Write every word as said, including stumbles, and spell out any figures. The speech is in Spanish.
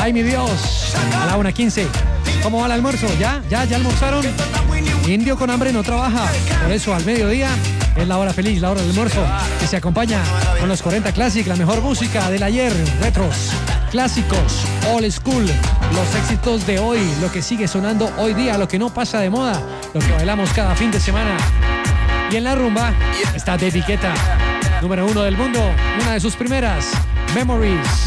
Ay, mi Dios. A la una quince. ¿Cómo va el almuerzo? ¿Ya? ¿Ya? ¿Ya almorzaron? Indio con hambre no trabaja. Por eso al mediodía es la hora feliz, la hora del almuerzo, que se acompaña con los cuarenta Classic, la mejor música del ayer, retros, clásicos, old school, los éxitos de hoy, lo que sigue sonando hoy día, lo que no pasa de moda, lo que bailamos cada fin de semana. Y en la rumba está David Guetta, número uno del mundo, una de sus primeras, Memories.